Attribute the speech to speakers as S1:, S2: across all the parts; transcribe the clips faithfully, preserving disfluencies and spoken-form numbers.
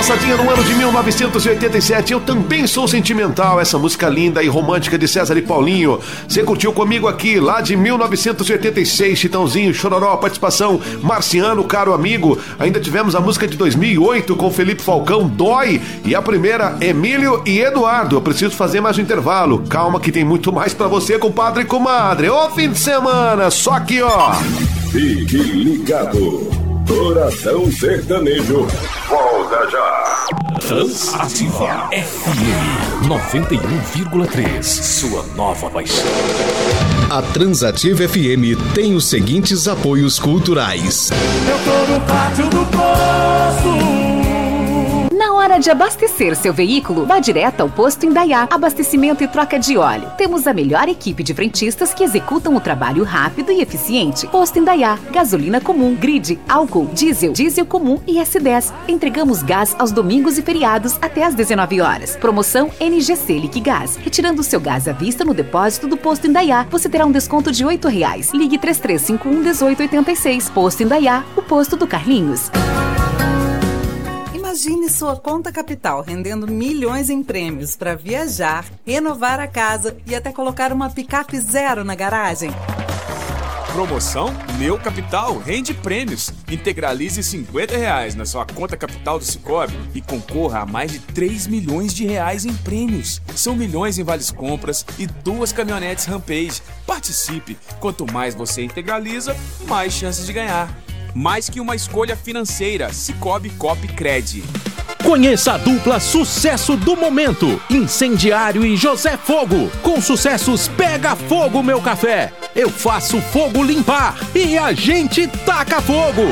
S1: lançadinha no ano de mil novecentos e oitenta e sete. Eu também sou sentimental, essa música linda e romântica de César e Paulinho. Você curtiu comigo aqui, lá de mil novecentos e oitenta e seis, Chitãozinho, Chororó, participação Marciano, caro amigo. Ainda tivemos a música de dois mil e oito com Felipe Falcão, Dói. E a primeira, Emílio e Eduardo. Eu preciso fazer mais um intervalo. Calma que tem muito mais pra você, compadre e comadre. Ô fim de semana, só aqui, ó.
S2: Fique ligado. Coração Sertanejo. Volta já.
S3: Transativa F M noventa e um vírgula três. Sua nova paixão.
S4: A Transativa F M tem os seguintes apoios culturais.
S5: Eu tô no pátio do poço.
S6: Na hora de abastecer seu veículo, vá direto ao Posto Indaiá. Abastecimento e troca de óleo. Temos a melhor equipe de frentistas que executam o trabalho rápido e eficiente. Posto Indaiá. Gasolina comum, grid, álcool, diesel, diesel comum e S dez. Entregamos gás aos domingos e feriados até às dezenove horas. Promoção N G C Liquigás. Retirando o seu gás à vista no depósito do Posto Indaiá, você terá um desconto de oito reais. Ligue três três cinco um, um oito oito seis. Posto Indaiá, o posto do Carlinhos.
S7: Imagine sua conta capital rendendo milhões em prêmios para viajar, renovar a casa e até colocar uma picape zero na garagem.
S8: Promoção Meu Capital rende prêmios. Integralize cinquenta reais na sua conta capital do Sicoob e concorra a mais de três milhões de reais em prêmios. São milhões em vales compras e duas caminhonetes Rampage. Participe! Quanto mais você integraliza, mais chances de ganhar. Mais que uma escolha financeira, Sicoob Coop Cred.
S9: Conheça a dupla sucesso do momento, Incendiário e José Fogo. Com sucessos Pega Fogo Meu Café, Eu Faço Fogo Limpar e A Gente Taca Fogo.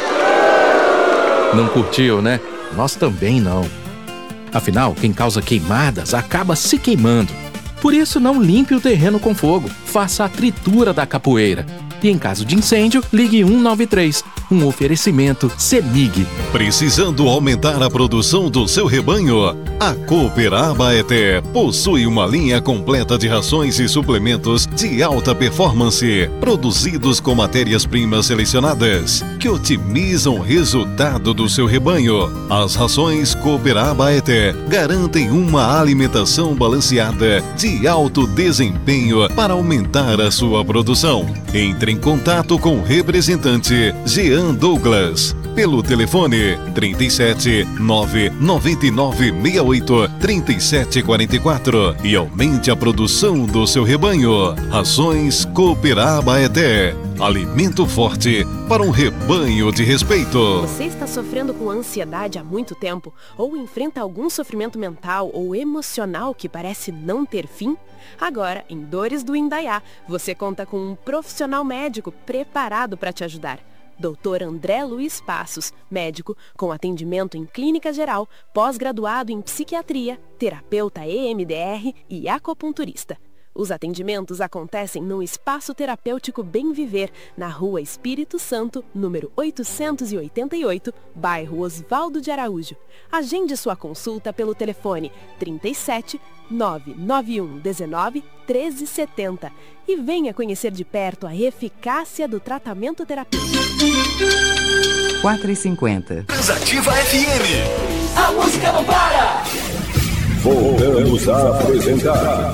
S9: Não curtiu, né? Nós também não. Afinal, quem causa queimadas acaba se queimando. Por isso, não limpe o terreno com fogo, faça a tritura da capoeira. E em caso de incêndio, ligue um nove três. Um oferecimento CEMIG.
S4: Precisando aumentar a produção do seu rebanho? A Cooper-Abaeté possui uma linha completa de rações e suplementos de alta performance, produzidos com matérias-primas selecionadas, que otimizam o resultado do seu rebanho. As rações Cooper-Abaeté garantem uma alimentação balanceada de alto desempenho para aumentar a sua produção. Entre em contato com o representante Jean Douglas pelo telefone trinta e sete, nove nove nove seis oito, três sete quatro quatro e aumente a produção do seu rebanho. Rações Cooper-Abaeté. Alimento forte para um rebanho de respeito.
S10: Você está sofrendo com ansiedade há muito tempo? Ou enfrenta algum sofrimento mental ou emocional que parece não ter fim? Agora, em Dores do Indaiá, você conta com um profissional médico preparado para te ajudar. doutor André Luiz Passos, médico com atendimento em clínica geral, pós-graduado em psiquiatria, terapeuta E M D R e acupunturista. Os atendimentos acontecem no Espaço Terapêutico Bem Viver, na Rua Espírito Santo, número oitocentos e oitenta e oito, bairro Osvaldo de Araújo. Agende sua consulta pelo telefone trinta e sete, nove nove um um, treze setenta e venha conhecer de perto a eficácia do tratamento terapêutico.
S11: quatro e cinquenta.
S3: Transativa F M.
S5: A música não para.
S2: Voltamos a apresentar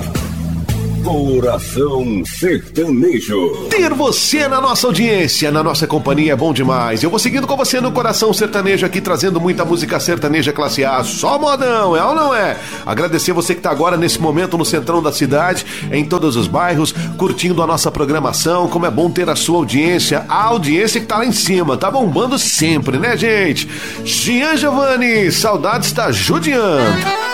S2: Coração Sertanejo.
S1: Ter você na nossa audiência, na nossa companhia é bom demais. Eu vou seguindo com você no Coração Sertanejo aqui, trazendo muita música sertaneja classe A, só modão, é ou não é? Agradecer você que tá agora nesse momento no centrão da cidade, em todos os bairros, curtindo a nossa programação. Como é bom ter a sua audiência, a audiência que tá lá em cima, tá bombando sempre, né, gente? Gian Giovanni, saudades tá judiando.